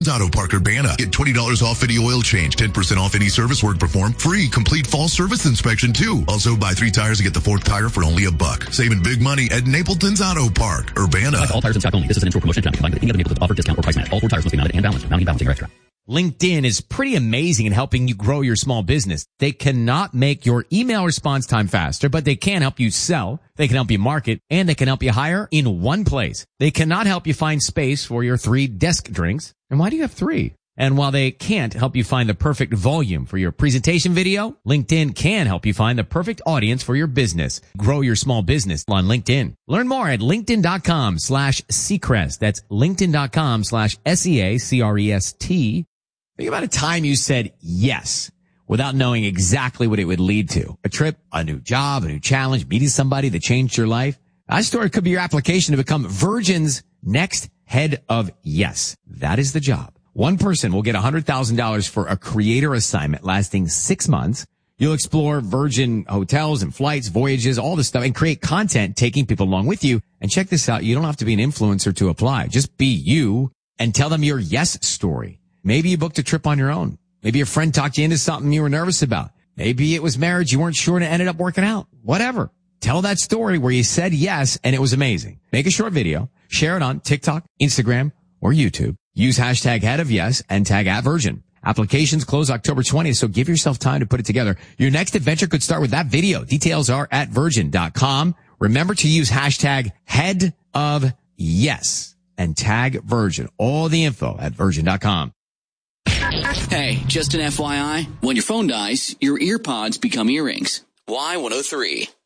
Auto Park Urbana. Get $20 off any oil change, 10% off any service work performed, free complete fall service inspection too. Also, buy 3 tires and get the 4th tire for only $1. Saving big money at Napleton's Auto Park, Urbana. Like all tires in stock only. This is an intro promotion. Combined with any other Napleton offer, discount, or price match. All 4 tires must be mounted and balanced. Mounting and balancing are extra. LinkedIn is pretty amazing in helping you grow your small business. They cannot make your email response time faster, but they can help you sell, they can help you market, and they can help you hire in one place. They cannot help you find space for your 3 desk drinks. And why do you have 3? And while they can't help you find the perfect volume for your presentation video, LinkedIn can help you find the perfect audience for your business. Grow your small business on LinkedIn. Learn more at linkedin.com/Seacrest. That's linkedin.com/SEACREST. Think about a time you said yes without knowing exactly what it would lead to. A trip, a new job, a new challenge, meeting somebody that changed your life. That story could be your application to become Virgin's next head of yes. That is the job. One person will get $100,000 for a creator assignment lasting 6 months. You'll explore Virgin hotels and flights, voyages, all this stuff, and create content taking people along with you. And check this out. You don't have to be an influencer to apply. Just be you and tell them your yes story. Maybe you booked a trip on your own. Maybe your friend talked you into something you were nervous about. Maybe it was marriage you weren't sure and it ended up working out. Whatever. Tell that story where you said yes and it was amazing. Make a short video. Share it on TikTok, Instagram, or YouTube. Use hashtag head of yes and tag @Virgin. Applications close October 20th, so give yourself time to put it together. Your next adventure could start with that video. Details are at virgin.com. Remember to use hashtag head of yes and tag Virgin. All the info at virgin.com. Hey, just an FYI, when your phone dies, your ear pods become earrings. Y103.